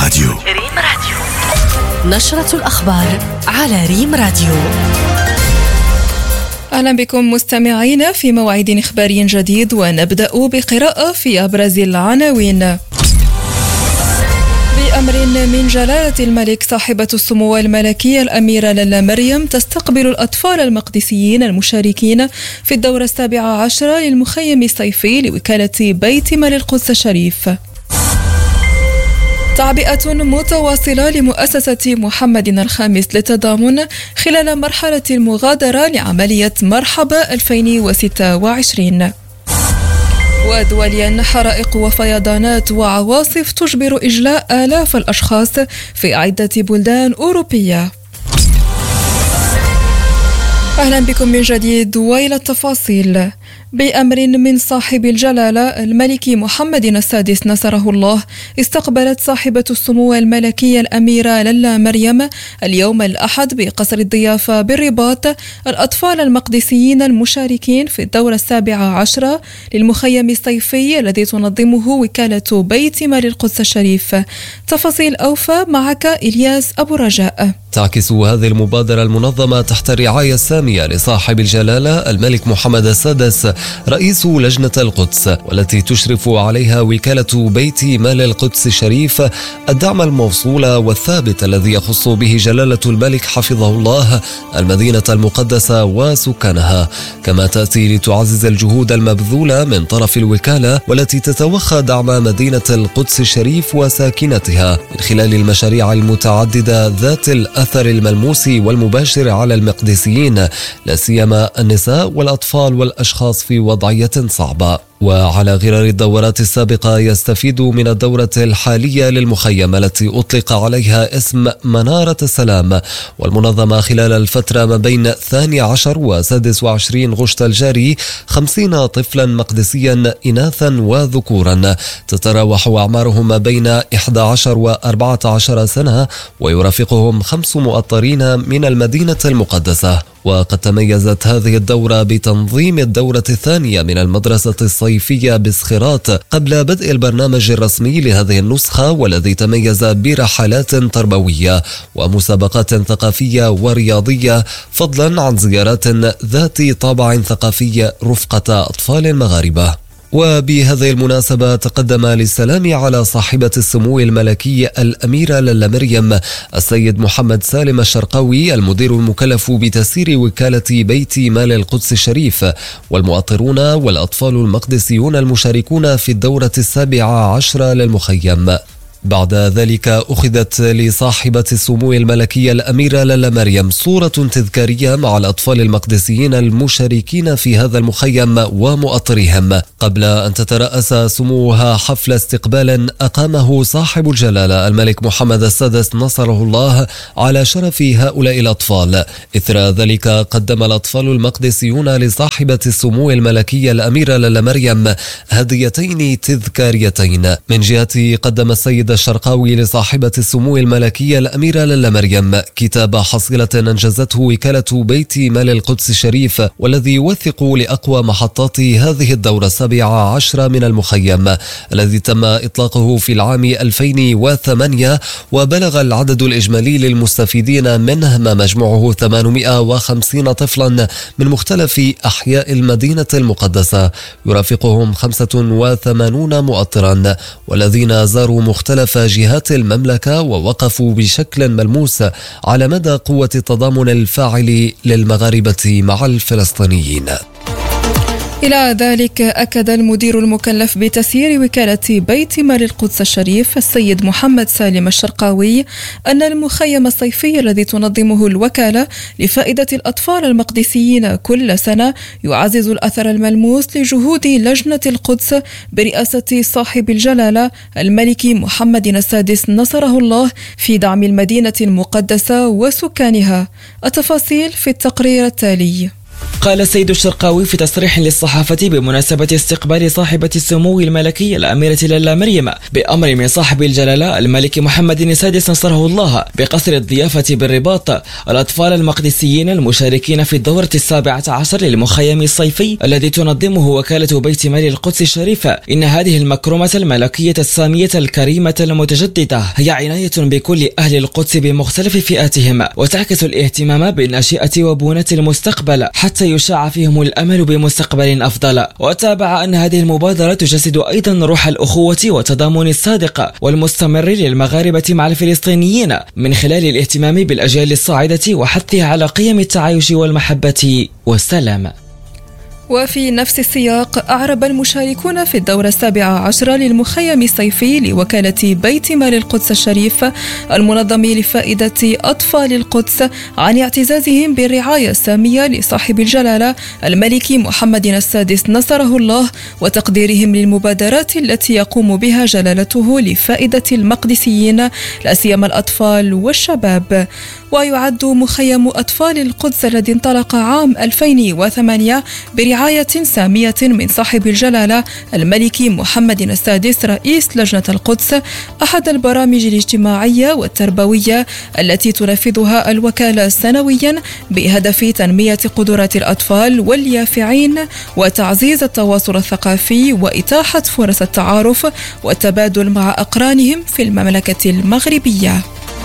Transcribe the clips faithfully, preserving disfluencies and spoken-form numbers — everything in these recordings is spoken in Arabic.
راديو. ريم راديو. نشرة الأخبار على ريم راديو. أهلا بكم مستمعين في موعد إخباري جديد، ونبدأ بقراءة في أبرز العناوين. بأمر من جلالة الملك صاحبة السمو الملكية الأميرة لالا مريم تستقبل الأطفال المقدسيين المشاركين في الدورة السابعة عشرة للمخيم الصيفي لوكالة بيت مال القدس الشريف. تعبئة متواصلة لمؤسسة محمد الخامس للتضامن خلال مرحلة المغادرة لعملية مرحبا ألفين وستة وعشرين. ودوليا حرائق وفيضانات وعواصف تجبر إجلاء آلاف الأشخاص في عدة بلدان أوروبية. أهلا بكم من جديد وإلى التفاصيل. بأمر من صاحب الجلالة الملك محمد السادس نصره الله، استقبلت صاحبة السمو الملكية الأميرة لالا مريم اليوم الأحد بقصر الضيافة بالرباط الأطفال المقدسيين المشاركين في الدورة السابعة عشرة للمخيم الصيفي الذي تنظمه وكالة بيت مال القدس الشريف. تفاصيل أوفى معك إلياس أبو رجاء. تعكس هذه المبادرة المنظمة تحت الرعاية السامية لصاحب الجلالة الملك محمد السادس رئيس لجنة القدس، والتي تشرف عليها وكالة بيت مال القدس الشريف، الدعم الموصول والثابت الذي يخص به جلالة الملك حفظه الله المدينة المقدسة وسكانها. كما تأتي لتعزز الجهود المبذولة من طرف الوكالة، والتي تتوخى دعم مدينة القدس الشريف وساكنتها من خلال المشاريع المتعددة ذات الأثر الملموس والمباشر على المقدسيين، لا سيما النساء والأطفال والأشخاص في وضعية صعبة. وعلى غرار الدورات السابقة يستفيد من الدورة الحالية للمخيم التي أطلق عليها اسم منارة السلام، والمنظمة خلال الفترة ما بين الثاني عشر وسادس وعشرين غشت الجاري خمسين طفلا مقدسيا إناثا وذكورا، تتراوح أعمارهم ما بين إحدى عشر وأربعة عشر سنة، ويرافقهم خمس مؤطرين من المدينة المقدسة. وقد تميزت هذه الدورة بتنظيم الدورة الثانية من المدرسة الصيفية بسخراط قبل بدء البرنامج الرسمي لهذه النسخة، والذي تميز برحلات تربوية ومسابقات ثقافية ورياضية، فضلا عن زيارات ذات طابع ثقافي رفقة أطفال مغاربة. وبهذه المناسبة تقدم للسلام على صاحبة السمو الملكي الأميرة لالا مريم السيد محمد سالم الشرقاوي المدير المكلف بتسيير وكالة بيت مال القدس الشريف، والمؤطرون والأطفال المقدسيون المشاركون في الدورة السابعة عشرة للمخيم. بعد ذلك أخذت لصاحبة السمو الملكية الأميرة لالا مريم صورة تذكارية مع الأطفال المقدسيين المشاركين في هذا المخيم ومؤطرهم، قبل أن تترأس سموها حفل استقبال أقامه صاحب الجلالة الملك محمد السادس نصره الله على شرف هؤلاء الأطفال. إثر ذلك قدم الأطفال المقدسيون لصاحبة السمو الملكية الأميرة لالا مريم هديتين تذكاريتين. من جهته قدم السيد الشرقاوي لصاحبة السمو الملكية الأميرة لالا مريم كتاب حصيلة أنجزته وكالة بيت مال القدس الشريف، والذي يوثق لأقوى محطات هذه الدورة السابعة عشرة من المخيم، الذي تم إطلاقه في العام ألفين وثمانية، وبلغ العدد الإجمالي للمستفيدين منه ما مجموعه ثمانمائة وخمسين طفلا من مختلف أحياء المدينة المقدسة، يرافقهم خمسة وثمانين مؤطرا، والذين زاروا مختلف جهات المملكة ووقفوا بشكل ملموس على مدى قوة التضامن الفاعل للمغاربة مع الفلسطينيين. إلى ذلك أكد المدير المكلف بتسيير وكالة بيت مال القدس الشريف السيد محمد سالم الشرقاوي أن المخيم الصيفي الذي تنظمه الوكالة لفائدة الأطفال المقدسيين كل سنة يعزز الأثر الملموس لجهود لجنة القدس برئاسة صاحب الجلالة الملك محمد السادس نصره الله في دعم المدينة المقدسة وسكانها. التفاصيل في التقرير التالي. قال السيد الشرقاوي في تصريح للصحافة بمناسبة استقبال صاحبة السمو الملكي الأميرة لالا مريم بأمر من صاحب الجلالة الملك محمد السادس نصره الله بقصر الضيافة بالرباط الأطفال المقدسيين المشاركين في الدورة السابعة عشر للمخيم الصيفي الذي تنظمه وكالة بيت مال القدس الشريف. إن هذه المكرمة الملكية السامية الكريمة المتجددة هي عناية بكل أهل القدس بمختلف فئاتهم، وتعكس الاهتمام بالناشئة وبنات المستقبل حتى يشاع فيهم الأمل بمستقبل أفضل. وتابع أن هذه المبادرة تجسد أيضا روح الأخوة والتضامن الصادق والمستمر للمغاربة مع الفلسطينيين من خلال الاهتمام بالأجيال الصاعدة وحثها على قيم التعايش والمحبة والسلام. وفي نفس السياق أعرب المشاركون في الدورة السابعة عشرة للمخيم الصيفي لوكالة بيت مال القدس الشريف المنظم لفائدة أطفال القدس عن اعتزازهم بالرعاية السامية لصاحب الجلالة الملك محمد السادس نصره الله وتقديرهم للمبادرات التي يقوم بها جلالته لفائدة المقدسيين لا سيما الأطفال والشباب. ويعد مخيم أطفال القدس الذي انطلق عام ألفين وثمانية برعاية سامية من صاحب الجلالة الملك محمد السادس رئيس لجنة القدس أحد البرامج الاجتماعية والتربوية التي تنفذها الوكالة سنويا بهدف تنمية قدرات الأطفال واليافعين وتعزيز التواصل الثقافي وإتاحة فرص التعارف والتبادل مع أقرانهم في المملكة المغربية.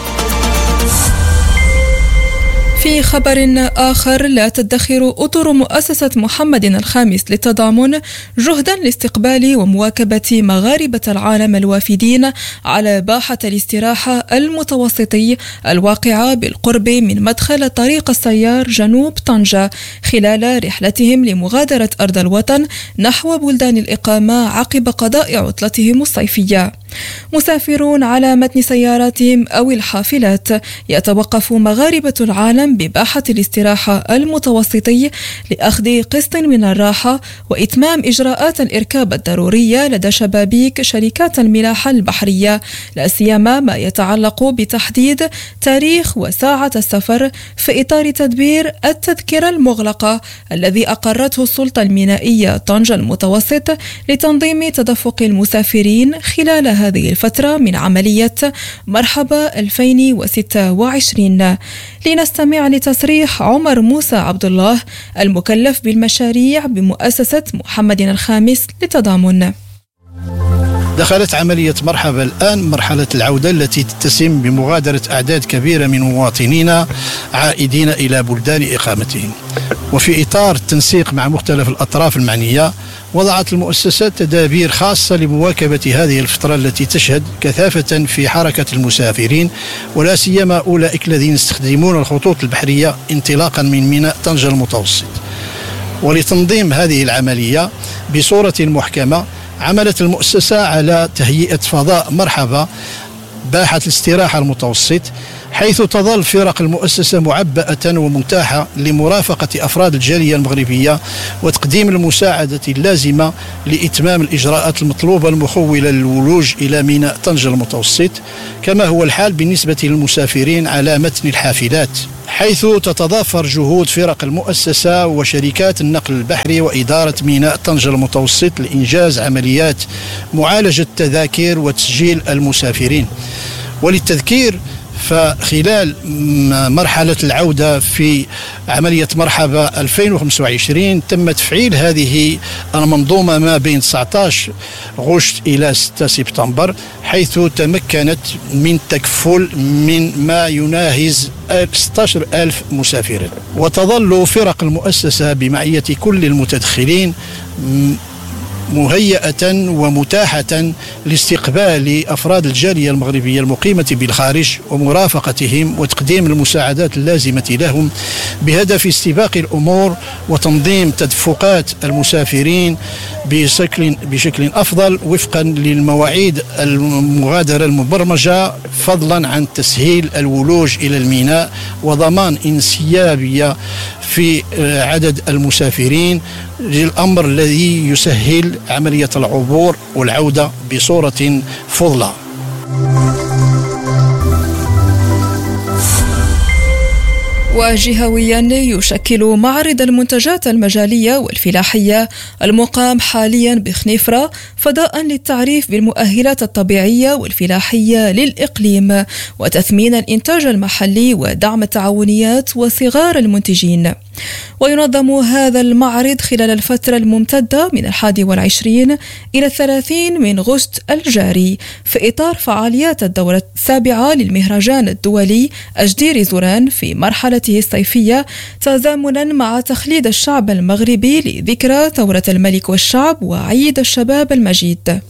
في خبر آخر، لا تدخر أطر مؤسسة محمد الخامس للتضامن جهدا لاستقبال ومواكبة مغاربة العالم الوافدين على باحة الاستراحة المتوسطي الواقعة بالقرب من مدخل طريق السيار جنوب طنجة خلال رحلتهم لمغادرة أرض الوطن نحو بلدان الإقامة عقب قضاء عطلتهم الصيفية. مسافرون على متن سياراتهم أو الحافلات يتوقف مغاربة العالم بباحة الاستراحة المتوسطي لأخذ قسط من الراحة وإتمام إجراءات الإركاب الضرورية لدى شبابيك شركات الملاحة البحرية، لا سيما ما يتعلق بتحديد تاريخ وساعة السفر في إطار تدبير التذكرة المغلقة الذي أقرته السلطة المينائية طنجة المتوسط لتنظيم تدفق المسافرين خلال هذه الفترة من عملية مرحبا ألفين وستة وعشرين. لنستمع لتصريح عمر موسى عبد الله المكلف بالمشاريع بمؤسسة محمد الخامس للتضامن. دخلت عملية مرحبا الآن مرحلة العودة التي تتسم بمغادرة أعداد كبيرة من مواطنين عائدين إلى بلدان إقامتهم. وفي إطار التنسيق مع مختلف الأطراف المعنية وضعت المؤسسة تدابير خاصة لمواكبة هذه الفترة التي تشهد كثافة في حركة المسافرين ولا سيما أولئك الذين يستخدمون الخطوط البحرية انطلاقا من ميناء طنجة المتوسط. ولتنظيم هذه العملية بصورة محكمة عملت المؤسسة على تهيئة فضاء مرحبا باحة الاستراحة المتوسط، حيث تظل فرق المؤسسة معبأة ومتاحة لمرافقة أفراد الجالية المغربية وتقديم المساعدة اللازمة لإتمام الإجراءات المطلوبة المخولة للولوج إلى ميناء طنجة المتوسط، كما هو الحال بالنسبة للمسافرين على متن الحافلات، حيث تتضافر جهود فرق المؤسسة وشركات النقل البحري وإدارة ميناء طنجة المتوسط لإنجاز عمليات معالجة التذاكر وتسجيل المسافرين. وللتذكير فخلال مرحلة العودة في عملية مرحبا ألفين وخمسة وعشرين تم تفعيل هذه المنظومة ما بين تسعة عشر غشت إلى ستة سبتمبر، حيث تمكنت من تكفل من ما يناهز ستة عشر ألف مسافر. وتظل فرق المؤسسة بمعية كل المتدخلين مهيئة ومتاحة لاستقبال أفراد الجالية المغربية المقيمة بالخارج ومرافقتهم وتقديم المساعدات اللازمة لهم بهدف استباق الأمور وتنظيم تدفقات المسافرين بشكل بشكل أفضل وفقا للمواعيد المغادرة المبرمجة، فضلا عن تسهيل الولوج إلى الميناء وضمان انسيابية في عدد المسافرين، للأمر الذي يسهل عملية العبور والعودة بصورة فضلة. وجهويا يشكل معرض المنتجات المجالية والفلاحية المقام حاليا بخنيفرة فضاء للتعريف بالمؤهلات الطبيعية والفلاحية للإقليم وتثمين الإنتاج المحلي ودعم التعاونيات وصغار المنتجين. وينظم هذا المعرض خلال الفترة الممتدة من الحادي والعشرين إلى الثلاثين من غشت الجاري في إطار فعاليات الدورة السابعة للمهرجان الدولي أجدير زوران في مرحلته الصيفية تزامنا مع تخليد الشعب المغربي لذكرى ثورة الملك والشعب وعيد الشباب المجيد.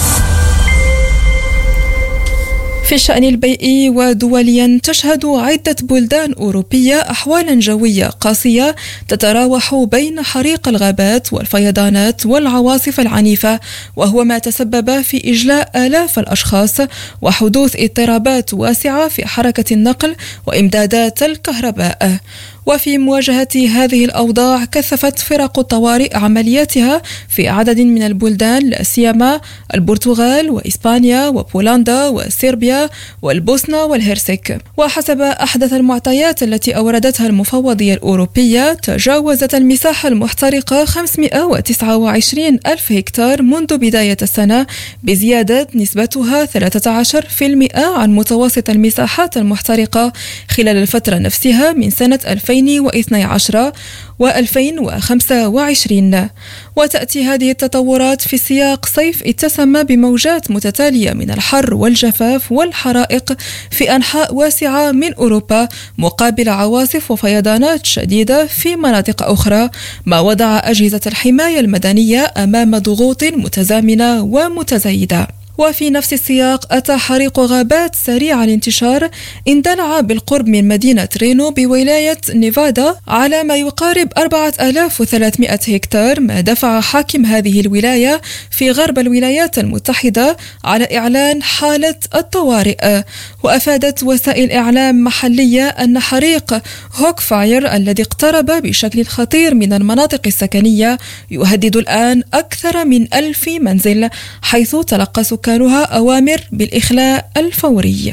في الشأن البيئي ودوليا تشهد عدة بلدان أوروبية أحوالا جوية قاسية تتراوح بين حريق الغابات والفيضانات والعواصف العنيفة، وهو ما تسبب في إجلاء آلاف الأشخاص وحدوث اضطرابات واسعة في حركة النقل وإمدادات الكهرباء. وفي مواجهة هذه الأوضاع كثفت فرق الطوارئ عملياتها في عدد من البلدان لا سيما البرتغال وإسبانيا وبولندا وصربيا والبوسنة والهرسك. وحسب أحدث المعطيات التي أوردتها المفوضية الأوروبية تجاوزت المساحة المحترقة خمسمائة وتسعة وعشرين ألف هكتار منذ بداية السنة بزيادة نسبتها ثلاثة عشر بالمئة عن متوسط المساحات المحترقة خلال الفترة نفسها من سنة ألفين واثني عشر وألفين وخمسة وعشرين. وتأتي هذه التطورات في سياق صيف اتسم بموجات متتالية من الحر والجفاف والحرائق في أنحاء واسعة من أوروبا مقابل عواصف وفيضانات شديدة في مناطق أخرى، ما وضع أجهزة الحماية المدنية أمام ضغوط متزامنة ومتزايدة. وفي نفس السياق أتى حريق غابات سريع الانتشار اندلع بالقرب من مدينة رينو بولاية نيفادا على ما يقارب أربعة آلاف وثلاثمائة هكتار، ما دفع حاكم هذه الولاية في غرب الولايات المتحدة على إعلان حالة الطوارئ. وأفادت وسائل إعلام محلية أن حريق هوك فاير الذي اقترب بشكل خطير من المناطق السكنية يهدد الآن أكثر من ألف منزل، حيث تلقى سكانها أوامر بالإخلاء الفوري.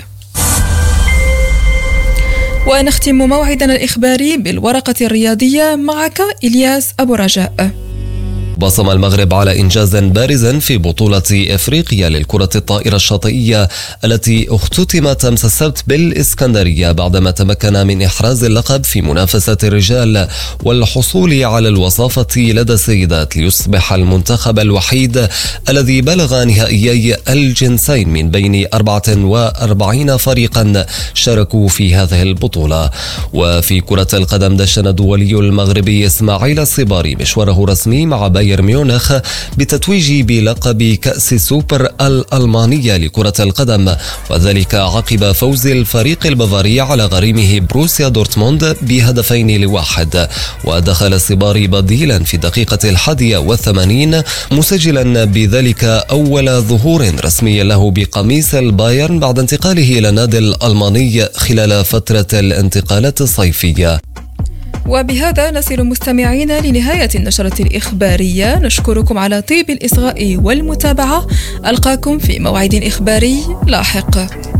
ونختم موعدنا الإخباري بالورقة الرياضية معك إلياس أبو رجاء. بصم المغرب على إنجاز بارز في بطولة إفريقيا للكرة الطائرة الشاطئية التي اختتمت أمس السبت بالإسكندرية بعدما تمكن من إحراز اللقب في منافسة الرجال والحصول على الوصافة لدى السيدات ليصبح المنتخب الوحيد الذي بلغ نهائيي الجنسين من بين أربعة وأربعين فريقا شاركوا في هذه البطولة. وفي كرة القدم دشن الدولي المغربي إسماعيل الصباري مشواره الرسمي مع بايرن ميونخ بتتويج بلقب كأس سوبر الألمانية لكرة القدم، وذلك عقب فوز الفريق البافاري على غريمه بروسيا دورتموند بهدفين لواحد. ودخل الصباري بديلا في الدقيقة الحادية والثمانين مسجلا بذلك أول ظهور رسمي له بقميص البايرن بعد انتقاله إلى النادي الألماني خلال فترة الانتقالات الصيفية. وبهذا نصل مستمعين لنهاية النشرة الإخبارية، نشكركم على طيب الإصغاء والمتابعة، ألقاكم في موعد إخباري لاحق.